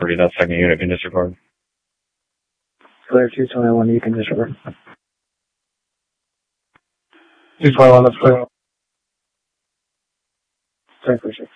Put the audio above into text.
Pretty nuts, second unit can disregard. Clear 221, you can disregard. 221, that's clear. Sorry, appreciate it.